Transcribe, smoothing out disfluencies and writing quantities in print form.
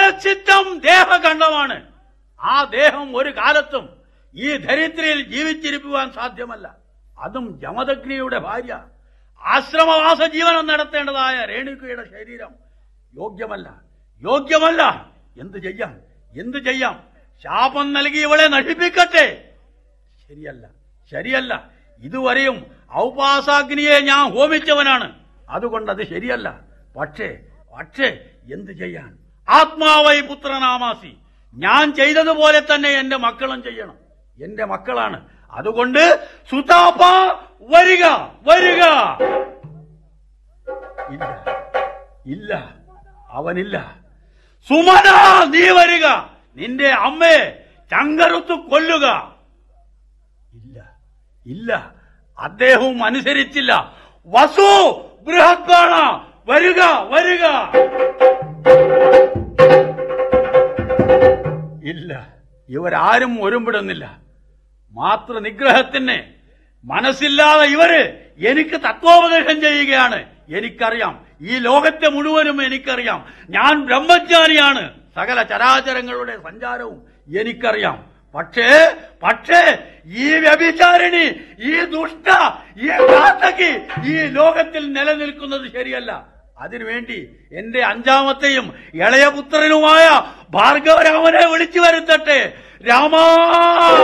മനഃസിദ്ധം ദേഹഖണ്ഡമാണ്. ആ ദേഹം ഒരു കാലത്തും ഈ ധരിത്രിയിൽ ജീവിച്ചിരിക്കുവാൻ സാധ്യമല്ല. അതും ജമദഗ്നിയുടെ ഭാര്യ ആശ്രമവാസ ജീവനം നടത്തേണ്ടതായ രേണുകയുടെ ശരീരം യോഗ്യമല്ല. എന്തു ചെയ്യാം? ശാപം നൽകി ഇവളെ നശിപ്പിക്കട്ടെ? ശരിയല്ല. ഇതുവരെയും ഔപാസാഗ്നിയെ ഞാൻ ഹോമിച്ചവനാണ്. അതുകൊണ്ടത് ശരിയല്ല. പക്ഷേ എന്തു ചെയ്യാൻ? ആത്മാവൈ പുത്രനാമാസി. ഞാൻ ചെയ്തതുപോലെ തന്നെ എന്റെ മക്കളും ചെയ്യണം. എന്റെ മക്കളാണ്. അതുകൊണ്ട് സുതാപ വരിക. ഇല്ല, അവനില്ല. സുമന നീ വരിക. നിന്റെ അമ്മയെ ചങ്കറുത്തു കൊല്ലുക. ഇല്ല, അദ്ദേഹവും അനുസരിച്ചില്ല. വസു ബൃഹത്ബാണ വരിക. ഇല്ല, ഇവരാരും ഒരുമ്പിടുന്നില്ല. മാതൃനിഗ്രഹത്തിന് മനസ്സില്ലാതെ ഇവര് എനിക്ക് തത്വോപദേശം ചെയ്യുകയാണ്. എനിക്കറിയാം, ഈ ലോകത്തെ മുഴുവനും എനിക്കറിയാം. ഞാൻ ബ്രഹ്മജ്ഞാനിയാണ്. സകല ചരാചരങ്ങളുടെ സഞ്ചാരവും എനിക്കറിയാം. പക്ഷേ ഈ വ്യഭിചാരിണി, ഈ ദുഷ്ട, ഈ ഘാതകി ഈ ലോകത്തിൽ നിലനിൽക്കുന്നത് ശരിയല്ല. അതിനുവേണ്ടി എന്റെ അഞ്ചാമത്തെയും ഇളയപുത്രനുമായ ഭാർഗവരാമനെ വിളിച്ചു വരുത്തട്ടെ. രാമാ